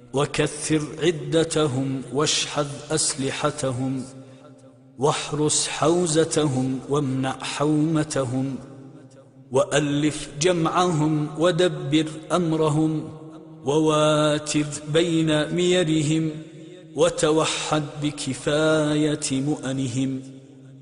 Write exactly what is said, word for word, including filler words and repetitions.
وكثر عدتهم واشحذ أسلحتهم، واحرس حوزتهم وامنع حومتهم، وألف جمعهم ودبر أمرهم، وواتر بين ميرهم، وتوحد بكفاية مؤنهم.